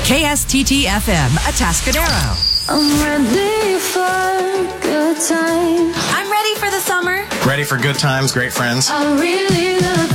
KSTT-FM, Atascadero. I'm ready for a good time. I'm ready for the summer. Ready for good times, great friends. I really love